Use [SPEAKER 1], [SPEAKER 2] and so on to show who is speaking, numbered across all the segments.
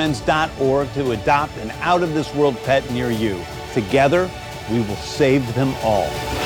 [SPEAKER 1] FurFriends.org to adopt an out-of-this-world pet near you. Together, we will save them all.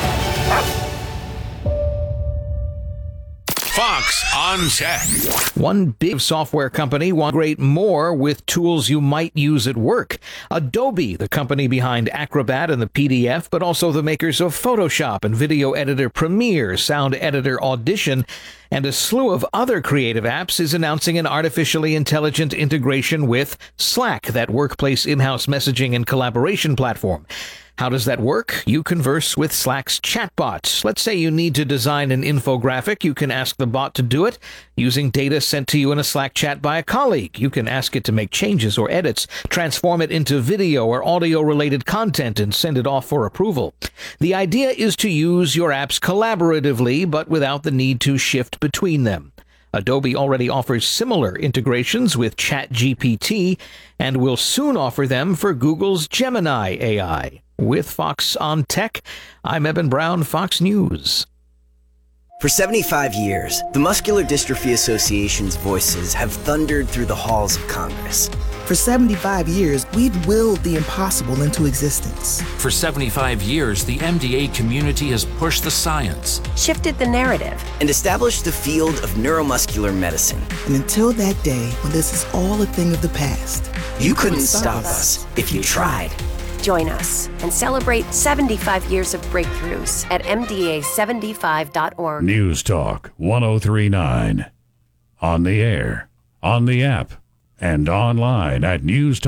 [SPEAKER 2] Fox on Tech.
[SPEAKER 3] One big software company wants to integrate more with tools you might use at work. Adobe, the company behind Acrobat and the PDF, but also the makers of Photoshop and video editor Premiere, sound editor Audition, and a slew of other creative apps, is announcing an artificially intelligent integration with Slack, that workplace in-house messaging and collaboration platform. How does that work? You converse with Slack's chatbot. Let's say you need to design an infographic. You can ask the bot to do it using data sent to you in a Slack chat by a colleague. You can ask it to make changes or edits, transform it into video or audio-related content, and send it off for approval. The idea is to use your apps collaboratively, but without the need to shift between them. Adobe already offers similar integrations with ChatGPT and will soon offer them for Google's Gemini AI. With Fox on Tech, I'm Eben Brown, Fox News.
[SPEAKER 4] For 75 years, the Muscular Dystrophy Association's voices have thundered through the halls of Congress.
[SPEAKER 5] For 75 years, we've willed the impossible into existence.
[SPEAKER 6] For 75 years, the MDA community has pushed the science,
[SPEAKER 7] shifted the narrative,
[SPEAKER 4] and established the field of neuromuscular medicine.
[SPEAKER 5] And until that day when this is all a thing of the past,
[SPEAKER 4] you couldn't stop us if you tried.
[SPEAKER 7] Join us and celebrate 75 years of breakthroughs at MDA75.org.
[SPEAKER 8] News Talk 1039. On the air, on the app, and online at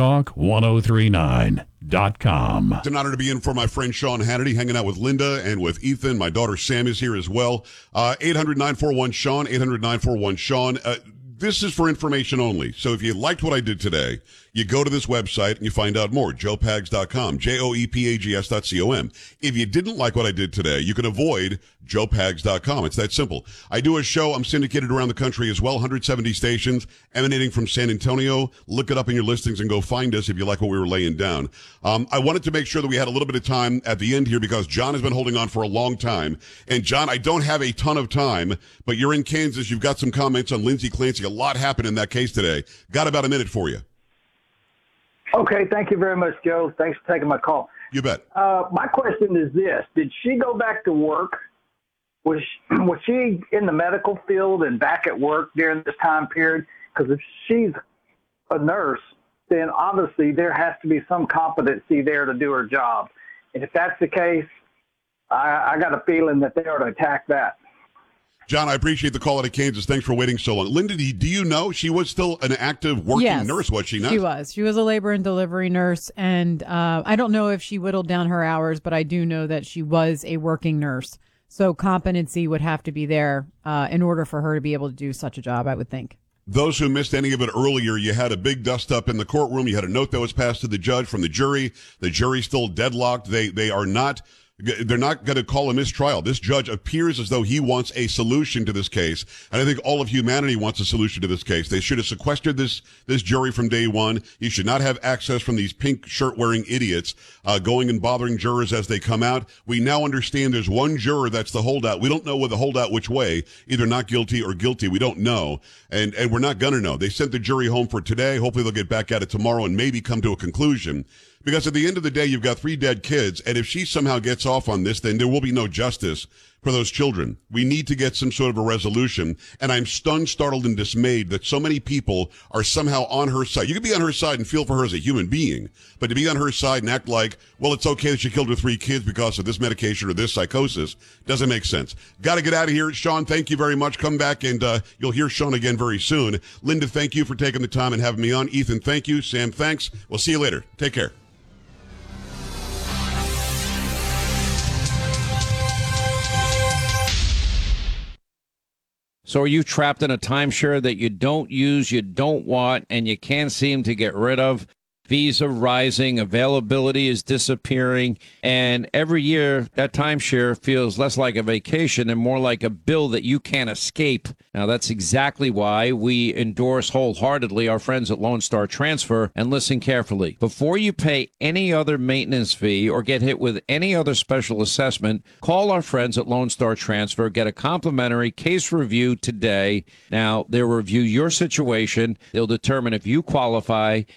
[SPEAKER 8] newstalk1039.com.
[SPEAKER 9] It's an honor to be in for my friend Sean Hannity, hanging out with Linda and with Ethan. My daughter Sam is here as well. 800-941-SEAN, 800-941-SEAN. This is for information only. So if you liked what I did today, you go to this website and you find out more. JoePags.com, JoePags.com. If you didn't like what I did today, you can avoid JoePags.com. It's that simple. I do a show. I'm syndicated around the country as well. 170 stations emanating from San Antonio. Look it up in your listings and go find us if you like what we were laying down. I wanted to make sure that we had a little bit of time at the end here because John has been holding on for a long time. And John, I don't have a ton of time, but you're in Kansas. You've got some comments on Lindsay Clancy. A lot happened in that case today. Got about a minute for you.
[SPEAKER 10] Okay, thank you very much, Joe. Thanks for taking my call.
[SPEAKER 9] You bet.
[SPEAKER 10] My question is this. Did she go back to work? Was she in the medical field and back at work during this time period? Because if she's a nurse, then obviously there has to be some competency there to do her job. And if that's the case, I got a feeling that they ought to attack that.
[SPEAKER 9] John, I appreciate the call out of Kansas. Thanks for waiting so long. Linda, do you know she was still an active working nurse, was she not?
[SPEAKER 11] She was. She was a labor and delivery nurse, and I don't know if she whittled down her hours, but I do know that she was a working nurse. So competency would have to be there in order for her to be able to do such a job, I would think.
[SPEAKER 9] Those who missed any of it earlier, you had a big dust-up in the courtroom. You had a note that was passed to the judge from the jury. The jury's still deadlocked. They are not... They're not going to call a mistrial. This judge appears as though he wants a solution to this case. And I think all of humanity wants a solution to this case. They should have sequestered this jury from day one. You should not have access from these pink shirt-wearing idiots going and bothering jurors as they come out. We now understand there's one juror that's the holdout. We don't know whether the holdout which way, either not guilty or guilty. We don't know. And we're not going to know. They sent the jury home for today. Hopefully they'll get back at it tomorrow and maybe come to a conclusion. Because at the end of the day, you've got 3 dead kids, and if she somehow gets off on this, then there will be no justice for those children. We need to get some sort of a resolution, and I'm stunned, startled, and dismayed that so many people are somehow on her side. You can be on her side and feel for her as a human being, but to be on her side and act like, well, it's okay that she killed her 3 kids because of this medication or this psychosis doesn't make sense. Got to get out of here. Sean, thank you very much. Come back, and you'll hear Sean again very soon. Linda, thank you for taking the time and having me on. Ethan, thank you. Sam, thanks. We'll see you later. Take care.
[SPEAKER 12] So are you trapped in a timeshare that you don't use, you don't want, and you can't seem to get rid of? Fees are rising, availability is disappearing, and every year that timeshare feels less like a vacation and more like a bill that you can't escape. Now, that's exactly why we endorse wholeheartedly our friends at Lone Star Transfer, and listen carefully. Before you pay any other maintenance fee or get hit with any other special assessment, call our friends at Lone Star Transfer, get a complimentary case review today. Now, they'll review your situation, they'll determine if you qualify,